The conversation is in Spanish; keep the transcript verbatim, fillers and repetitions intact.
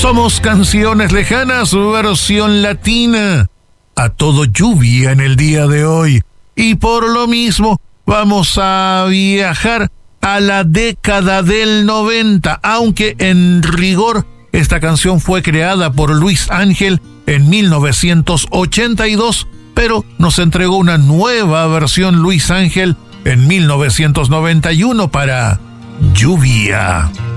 Somos Canciones Lejanas, versión latina. A todo lluvia en el día de hoy. Y por lo mismo vamos a viajar a la década del noventa, aunque en rigor esta canción fue creada por Luis Ángel en mil novecientos ochenta y dos, pero nos entregó una nueva versión Luis Ángel en mil novecientos noventa y uno para Lluvia.